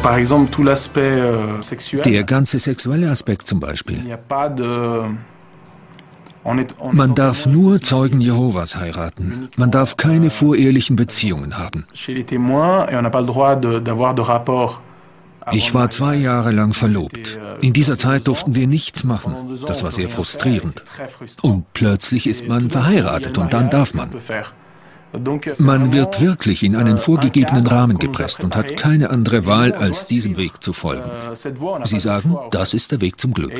Der ganze sexuelle Aspekt zum Beispiel. Man darf nur Zeugen Jehovas heiraten. Man darf keine vorehelichen Beziehungen haben. Ich war 2 Jahre lang verlobt. In dieser Zeit durften wir nichts machen. Das war sehr frustrierend. Und plötzlich ist man verheiratet und dann darf man. Man wird wirklich in einen vorgegebenen Rahmen gepresst und hat keine andere Wahl, als diesem Weg zu folgen. Sie sagen, das ist der Weg zum Glück.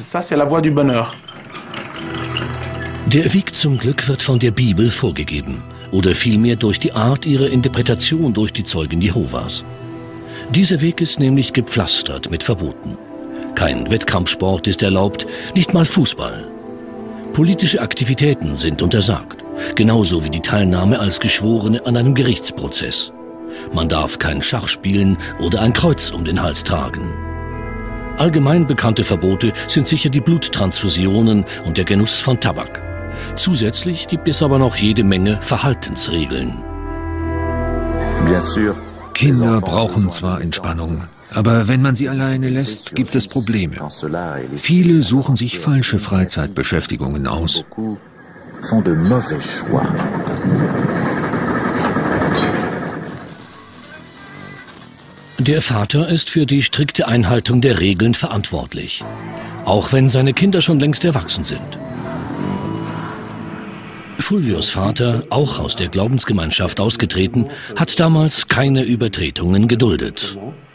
Der Weg zum Glück wird von der Bibel vorgegeben oder vielmehr durch die Art ihrer Interpretation durch die Zeugen Jehovas. Dieser Weg ist nämlich gepflastert mit Verboten. Kein Wettkampfsport ist erlaubt, nicht mal Fußball. Politische Aktivitäten sind untersagt, genauso wie die Teilnahme als Geschworene an einem Gerichtsprozess. Man darf kein Schach spielen oder ein Kreuz um den Hals tragen. Allgemein bekannte Verbote sind sicher die Bluttransfusionen und der Genuss von Tabak. Zusätzlich gibt es aber noch jede Menge Verhaltensregeln. Kinder brauchen zwar Entspannung, aber wenn man sie alleine lässt, gibt es Probleme. Viele suchen sich falsche Freizeitbeschäftigungen aus. Der Vater ist für die strikte Einhaltung der Regeln verantwortlich, auch wenn seine Kinder schon längst erwachsen sind. Fulvios Vater, auch aus der Glaubensgemeinschaft ausgetreten, hat damals keine Übertretungen geduldet.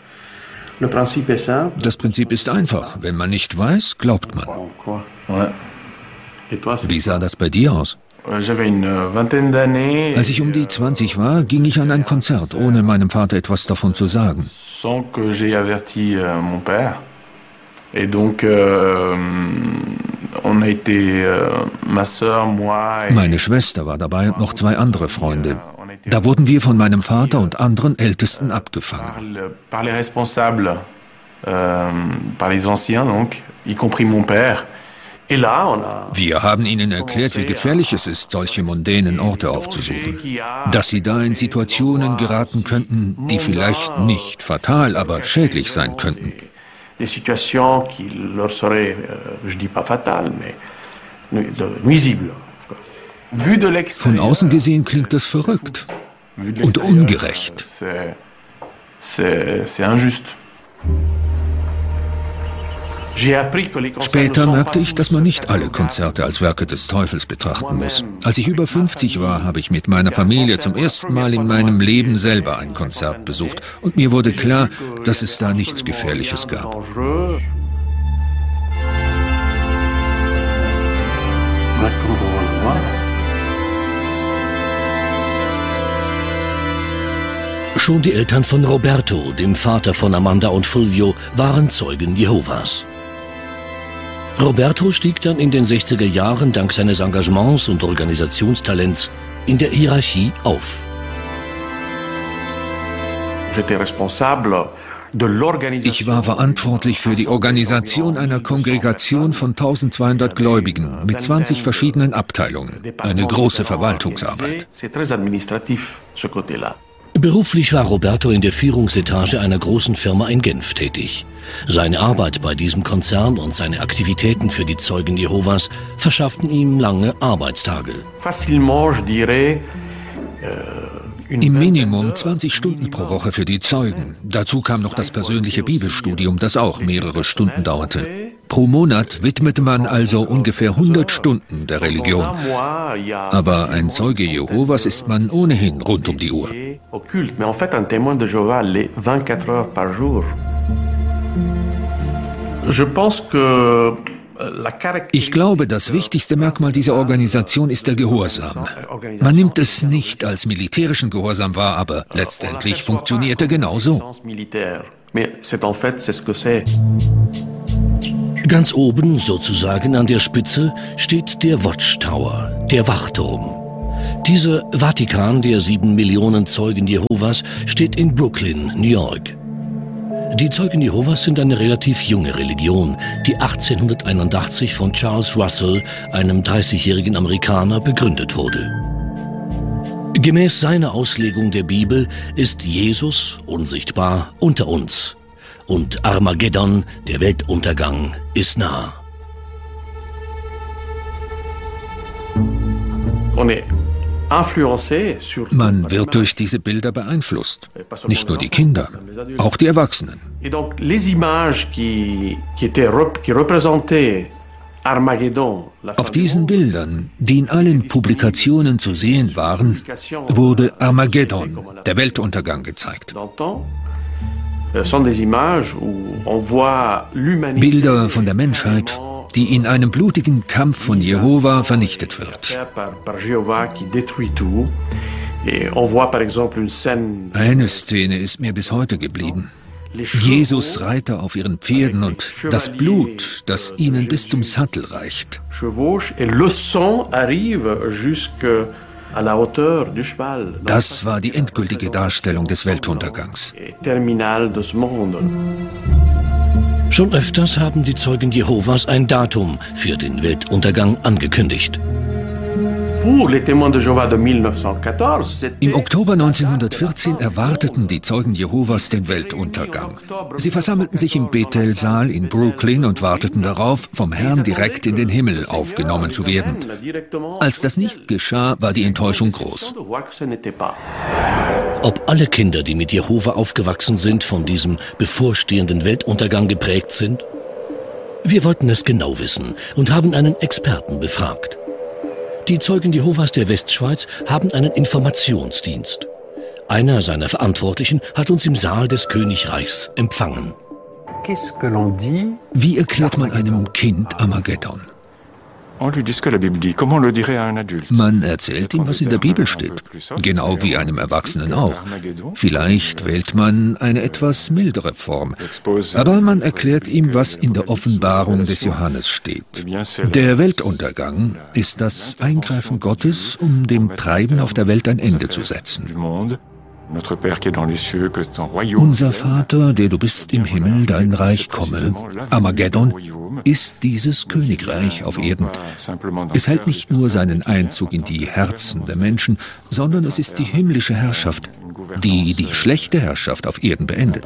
Das Prinzip ist einfach. Wenn man nicht weiß, glaubt man. Wie sah das bei dir aus? Als ich um die 20 war, ging ich an ein Konzert, ohne meinem Vater etwas davon zu sagen. Meine Schwester war dabei und noch 2 andere Freunde. Da wurden wir von meinem Vater und anderen Ältesten abgefangen. Wir haben ihnen erklärt, wie gefährlich es ist, solche mondänen Orte aufzusuchen. Dass sie da in Situationen geraten könnten, die vielleicht nicht fatal, aber schädlich sein könnten. Des situations qui leur seraient, je dis pas fatales, mais nuisibles. Von außen gesehen klingt das verrückt und ungerecht. C'est injuste. Später merkte ich, dass man nicht alle Konzerte als Werke des Teufels betrachten muss. Als ich über 50 war, habe ich mit meiner Familie zum ersten Mal in meinem Leben selber ein Konzert besucht. Und mir wurde klar, dass es da nichts Gefährliches gab. Schon die Eltern von Roberto, dem Vater von Amanda und Fulvio, waren Zeugen Jehovas. Roberto stieg dann in den 60er Jahren dank seines Engagements und Organisationstalents in der Hierarchie auf. Ich war verantwortlich für die Organisation einer Kongregation von 1200 Gläubigen mit 20 verschiedenen Abteilungen. Eine große Verwaltungsarbeit. Beruflich war Roberto in der Führungsetage einer großen Firma in Genf tätig. Seine Arbeit bei diesem Konzern und seine Aktivitäten für die Zeugen Jehovas verschafften ihm lange Arbeitstage. Im Minimum 20 Stunden pro Woche für die Zeugen. Dazu kam noch das persönliche Bibelstudium, das auch mehrere Stunden dauerte. Pro Monat widmete man also ungefähr 100 Stunden der Religion. Aber ein Zeuge Jehovas ist man ohnehin rund um die Uhr. Ich glaube, das wichtigste Merkmal dieser Organisation ist der Gehorsam. Man nimmt es nicht als militärischen Gehorsam wahr, aber letztendlich funktioniert er genauso. Ganz oben, sozusagen an der Spitze, steht der Watchtower, der Wachturm. Dieser Vatikan der 7 Millionen Zeugen Jehovas steht in Brooklyn, New York. Die Zeugen Jehovas sind eine relativ junge Religion, die 1881 von Charles Russell, einem 30-jährigen Amerikaner, begründet wurde. Gemäß seiner Auslegung der Bibel ist Jesus, unsichtbar, unter uns. Und Armageddon, der Weltuntergang, ist nah. Man wird durch diese Bilder beeinflusst. Nicht nur die Kinder, auch die Erwachsenen. Auf diesen Bildern, die in allen Publikationen zu sehen waren, wurde Armageddon, der Weltuntergang, gezeigt. Bilder von der Menschheit, die in einem blutigen Kampf von Jehova vernichtet wird. Eine Szene ist mir bis heute geblieben. Jesus Reiter auf ihren Pferden und das Blut, das ihnen bis zum Sattel reicht. Das war die endgültige Darstellung des Weltuntergangs. Schon öfters haben die Zeugen Jehovas ein Datum für den Weltuntergang angekündigt. Im Oktober 1914 erwarteten die Zeugen Jehovas den Weltuntergang. Sie versammelten sich im Bethel-Saal in Brooklyn und warteten darauf, vom Herrn direkt in den Himmel aufgenommen zu werden. Als das nicht geschah, war die Enttäuschung groß. Ob alle Kinder, die mit Jehova aufgewachsen sind, von diesem bevorstehenden Weltuntergang geprägt sind? Wir wollten es genau wissen und haben einen Experten befragt. Die Zeugen Jehovas der Westschweiz haben einen Informationsdienst. Einer seiner Verantwortlichen hat uns im Saal des Königreichs empfangen. Wie erklärt man einem Kind Armageddon? Man erzählt ihm, was in der Bibel steht, genau wie einem Erwachsenen auch. Vielleicht wählt man eine etwas mildere Form, aber man erklärt ihm, was in der Offenbarung des Johannes steht. Der Weltuntergang ist das Eingreifen Gottes, um dem Treiben auf der Welt ein Ende zu setzen. Unser Vater, der du bist im Himmel, dein Reich komme. Armageddon ist dieses Königreich auf Erden. Es hält nicht nur seinen Einzug in die Herzen der Menschen, sondern es ist die himmlische Herrschaft, die die schlechte Herrschaft auf Erden beendet.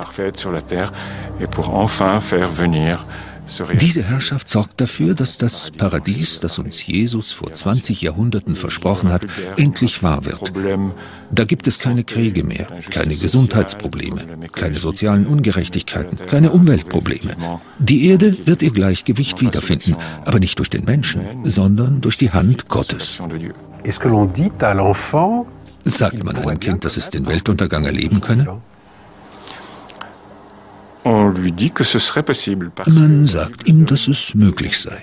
Diese Herrschaft sorgt dafür, dass das Paradies, das uns Jesus vor 20 Jahrhunderten versprochen hat, endlich wahr wird. Da gibt es keine Kriege mehr, keine Gesundheitsprobleme, keine sozialen Ungerechtigkeiten, keine Umweltprobleme. Die Erde wird ihr Gleichgewicht wiederfinden, aber nicht durch den Menschen, sondern durch die Hand Gottes. Sagt man einem Kind, dass es den Weltuntergang erleben könne? Man sagt ihm, dass es möglich sei.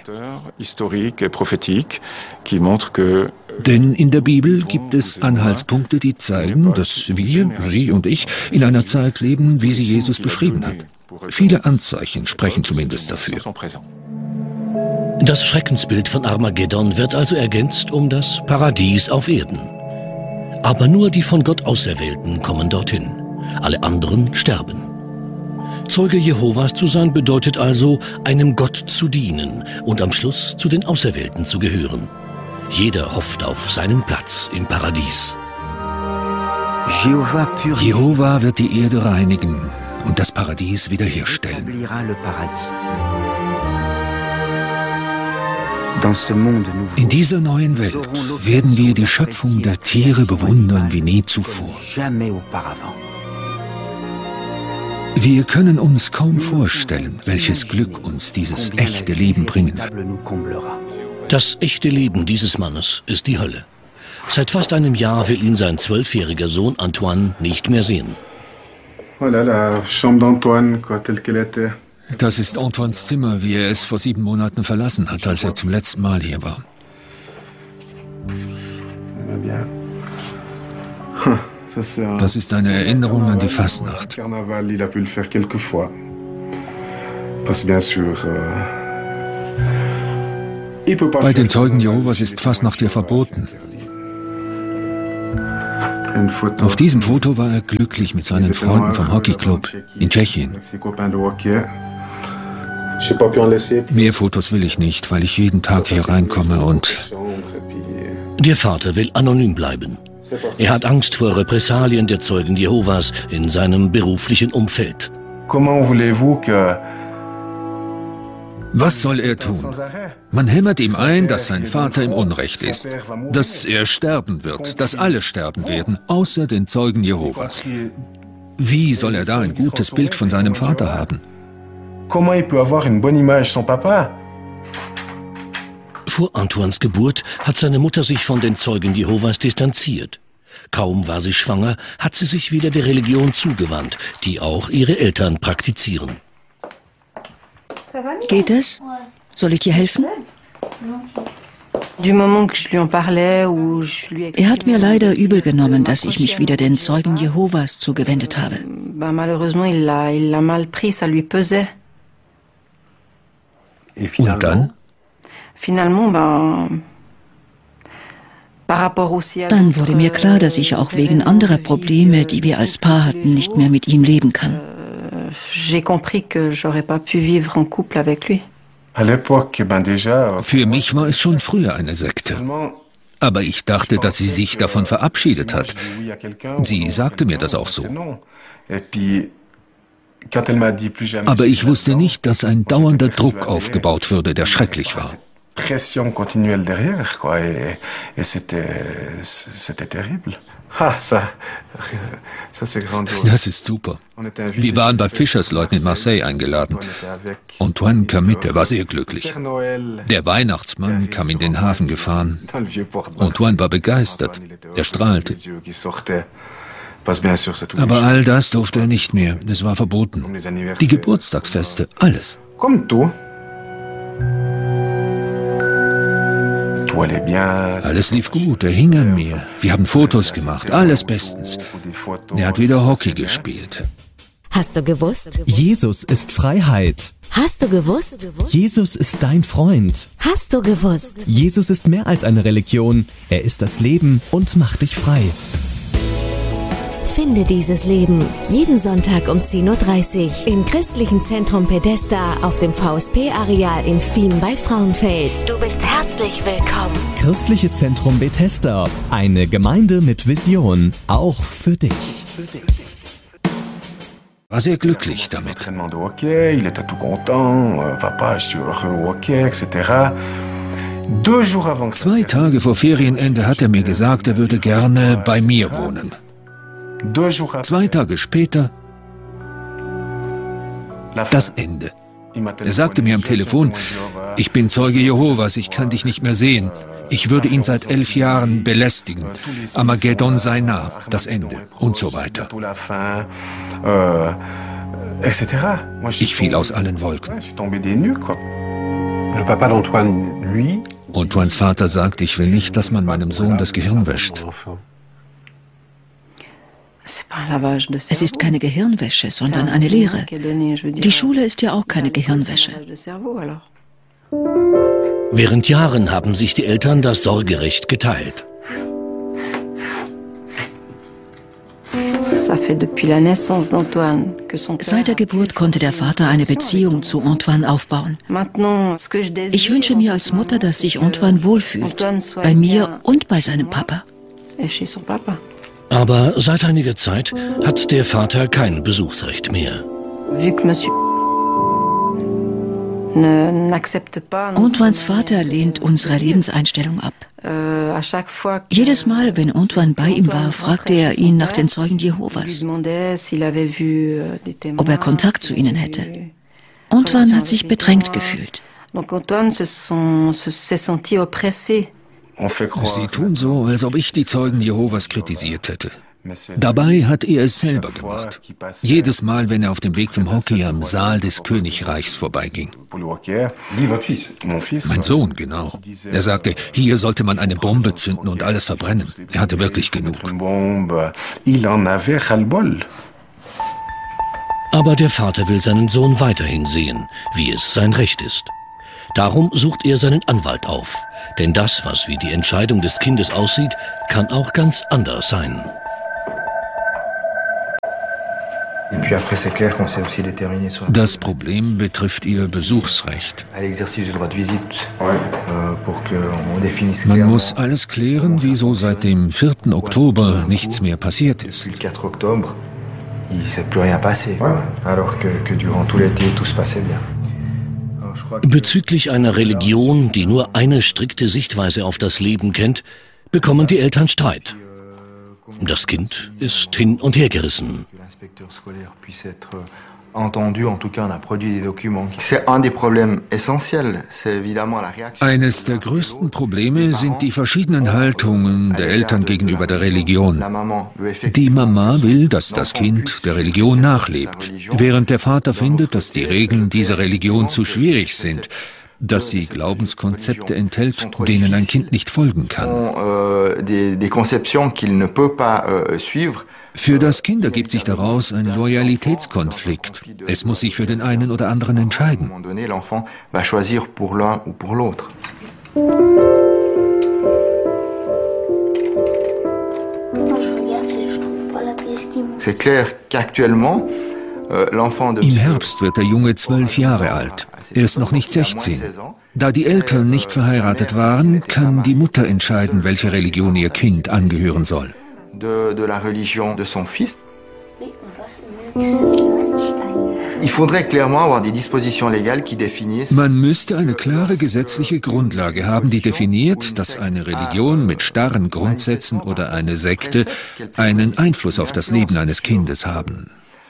Denn in der Bibel gibt es Anhaltspunkte, die zeigen, dass wir, Sie und ich, in einer Zeit leben, wie sie Jesus beschrieben hat. Viele Anzeichen sprechen zumindest dafür. Das Schreckensbild von Armageddon wird also ergänzt um das Paradies auf Erden. Aber nur die von Gott Auserwählten kommen dorthin. Alle anderen sterben. Zeuge Jehovas zu sein bedeutet also, einem Gott zu dienen und am Schluss zu den Auserwählten zu gehören. Jeder hofft auf seinen Platz im Paradies. Jehova wird die Erde reinigen und das Paradies wiederherstellen. In dieser neuen Welt werden wir die Schöpfung der Tiere bewundern wie nie zuvor. Wir können uns kaum vorstellen, welches Glück uns dieses echte Leben bringen wird. Das echte Leben dieses Mannes ist die Hölle. Seit fast einem Jahr will ihn sein 12-jähriger Sohn Antoine nicht mehr sehen. Das ist Antoines Zimmer, wie er es vor 7 Monaten verlassen hat, als er zum letzten Mal hier war. Das ist eine Erinnerung an die Fastnacht. Bei den Zeugen Jehovas ist Fastnacht ja verboten. Auf diesem Foto war er glücklich mit seinen Freunden vom Hockeyclub in Tschechien. Mehr Fotos will ich nicht, weil ich jeden Tag hier reinkomme und... Der Vater will anonym bleiben. Er hat Angst vor Repressalien der Zeugen Jehovas in seinem beruflichen Umfeld. Was soll er tun? Man hämmert ihm ein, dass sein Vater im Unrecht ist, dass er sterben wird, dass alle sterben werden, außer den Zeugen Jehovas. Wie soll er da ein gutes Bild von seinem Vater haben? Vor Antoines Geburt hat seine Mutter sich von den Zeugen Jehovas distanziert. Kaum war sie schwanger, hat sie sich wieder der Religion zugewandt, die auch ihre Eltern praktizieren. Geht es? Soll ich dir helfen? Er hat mir leider übel genommen, dass ich mich wieder den Zeugen Jehovas zugewendet habe. Und dann? Dann wurde mir klar, dass ich auch wegen anderer Probleme, die wir als Paar hatten, nicht mehr mit ihm leben kann. Für mich war es schon früher eine Sekte. Aber ich dachte, dass sie sich davon verabschiedet hat. Sie sagte mir das auch so. Aber ich wusste nicht, dass ein dauernder Druck aufgebaut würde, der schrecklich war. Pression continuelle derrière, quoi, et c'était terrible. Das ist super. Wir waren bei Fischersleuten in Marseille eingeladen. Antoine kam mit, er war sehr glücklich. Der Weihnachtsmann kam in den Hafen gefahren. Antoine war begeistert, er strahlte. Aber all das durfte er nicht mehr, es war verboten. Die Geburtstagsfeste, alles. Alles lief gut, er hing an mir. Wir haben Fotos gemacht, alles bestens. Er hat wieder Hockey gespielt. Hast du gewusst? Jesus ist Freiheit. Hast du gewusst? Jesus ist dein Freund. Hast du gewusst? Jesus ist mehr als eine Religion. Er ist das Leben und macht dich frei. Finde dieses Leben jeden Sonntag um 10:30 Uhr im Christlichen Zentrum Pedesta auf dem VSP-Areal in Fien bei Frauenfeld. Du bist herzlich willkommen. Christliches Zentrum Bethesda, eine Gemeinde mit Vision, auch für dich. War sehr glücklich damit. 2 Tage vor Ferienende hat er mir gesagt, er würde gerne bei mir wohnen. 2 Tage später das Ende. Er sagte mir am Telefon, ich bin Zeuge Jehovas, ich kann dich nicht mehr sehen. Ich würde ihn seit 11 Jahren belästigen. Armageddon sei nah, das Ende und so weiter. Ich fiel aus allen Wolken. Antoines Vater sagt, ich will nicht, dass man meinem Sohn das Gehirn wäscht. Es ist keine Gehirnwäsche, sondern eine Lehre. Die Schule ist ja auch keine Gehirnwäsche. Während Jahren haben sich die Eltern das Sorgerecht geteilt. Seit der Geburt konnte der Vater eine Beziehung zu Antoine aufbauen. Ich wünsche mir als Mutter, dass sich Antoine wohlfühlt, bei mir und bei seinem Papa. Aber seit einiger Zeit hat der Vater kein Besuchsrecht mehr. Antoines Vater lehnt unsere Lebenseinstellung ab. Jedes Mal, wenn Antoine bei ihm war, fragte er ihn nach den Zeugen Jehovas, ob er Kontakt zu ihnen hätte. Antoine hat sich bedrängt gefühlt. Sie tun so, als ob ich die Zeugen Jehovas kritisiert hätte. Dabei hat er es selber gemacht. Jedes Mal, wenn er auf dem Weg zum Hockey am Saal des Königreichs vorbeiging. Mein Sohn, genau. Er sagte, hier sollte man eine Bombe zünden und alles verbrennen. Er hatte wirklich genug. Aber der Vater will seinen Sohn weiterhin sehen, wie es sein Recht ist. Darum sucht er seinen Anwalt auf. Denn das, was wie die Entscheidung des Kindes aussieht, kann auch ganz anders sein. Das Problem betrifft ihr Besuchsrecht. Man muss alles klären, wieso seit dem 4. Oktober nichts mehr passiert ist. Bezüglich einer Religion, die nur eine strikte Sichtweise auf das Leben kennt, bekommen die Eltern Streit. Das Kind ist hin und her gerissen. Eines der größten Probleme sind die verschiedenen Haltungen der Eltern gegenüber der Religion. Die Mama will, dass das Kind der Religion nachlebt, während der Vater findet, dass die Regeln dieser Religion zu schwierig sind, dass sie Glaubenskonzepte enthält, denen ein Kind nicht folgen kann. Für das Kind ergibt sich daraus ein Loyalitätskonflikt. Es muss sich für den einen oder anderen entscheiden. Im Herbst wird der Junge 12 Jahre alt. Er ist noch nicht 16. Da die Eltern nicht verheiratet waren, kann die Mutter entscheiden, welche Religion ihr Kind angehören soll. Man müsste eine klare gesetzliche Grundlage haben, die definiert, dass eine Religion mit starren Grundsätzen oder eine Sekte einen Einfluss auf das Leben eines Kindes haben.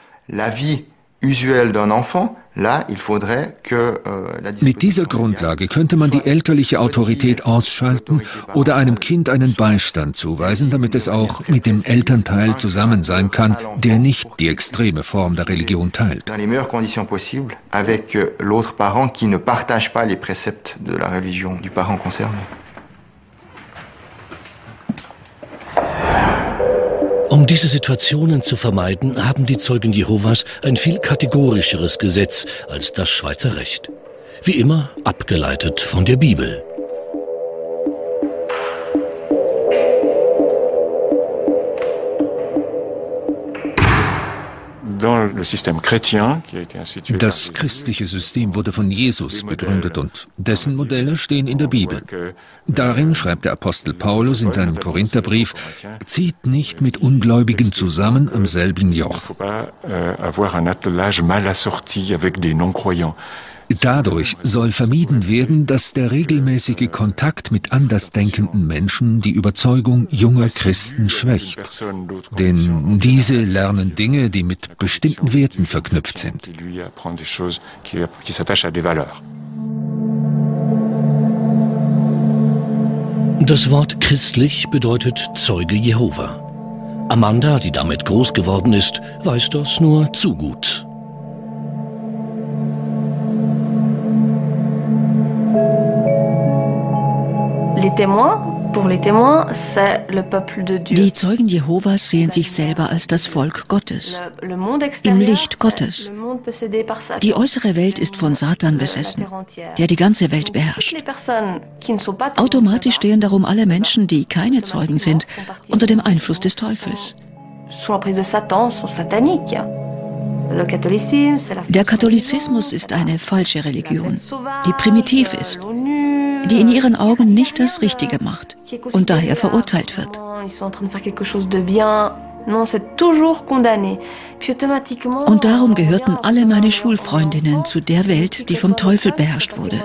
Mit dieser Grundlage könnte man die elterliche Autorität ausschalten oder einem Kind einen Beistand zuweisen, damit es auch mit dem Elternteil zusammen sein kann, der nicht die extreme Form der Religion teilt. Um diese Situationen zu vermeiden, haben die Zeugen Jehovas ein viel kategorischeres Gesetz als das Schweizer Recht. Wie immer abgeleitet von der Bibel. Das christliche System wurde von Jesus begründet und dessen Modelle stehen in der Bibel. Darin schreibt der Apostel Paulus in seinem Korintherbrief: Zieht nicht mit Ungläubigen zusammen am selben Joch. Dadurch soll vermieden werden, dass der regelmäßige Kontakt mit andersdenkenden Menschen die Überzeugung junger Christen schwächt. Denn diese lernen Dinge, die mit bestimmten Werten verknüpft sind. Das Wort christlich bedeutet Zeuge Jehova. Amanda, die damit groß geworden ist, weiß das nur zu gut. Die Zeugen Jehovas sehen sich selber als das Volk Gottes, im Licht Gottes. Die äußere Welt ist von Satan besessen, der die ganze Welt beherrscht. Automatisch stehen darum alle Menschen, die keine Zeugen sind, unter dem Einfluss des Teufels. Der Katholizismus ist eine falsche Religion, die primitiv ist, die in ihren Augen nicht das Richtige macht und daher verurteilt wird. Und darum gehörten alle meine Schulfreundinnen zu der Welt, die vom Teufel beherrscht wurde.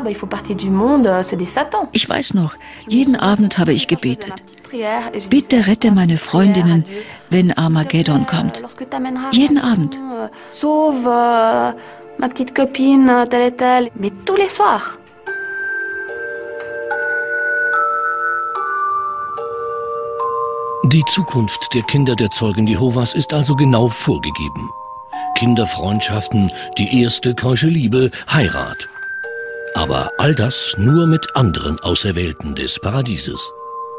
Ich weiß noch, jeden Abend habe ich gebetet: Bitte rette meine Freundinnen, wenn Armageddon kommt. Jeden Abend. Sauve ma petite copine, telle et telle, mais tous les soirs. Die Zukunft der Kinder der Zeugen Jehovas ist also genau vorgegeben. Kinderfreundschaften, die erste keusche Liebe, Heirat. Aber all das nur mit anderen Auserwählten des Paradieses.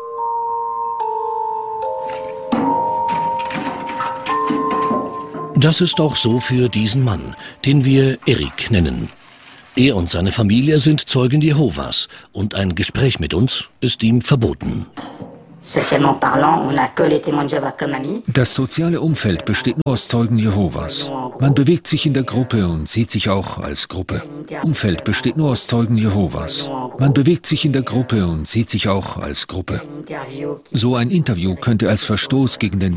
Das ist auch so für diesen Mann, den wir Erik nennen. Er und seine Familie sind Zeugen Jehovas und ein Gespräch mit uns ist ihm verboten. Das soziale Umfeld besteht nur aus Zeugen Jehovas. Man bewegt sich in der Gruppe und sieht sich auch als Gruppe. Umfeld besteht nur aus Zeugen Jehovas. Man bewegt sich in der Gruppe und sieht sich auch als Gruppe. So ein Interview könnte als Verstoß gegen den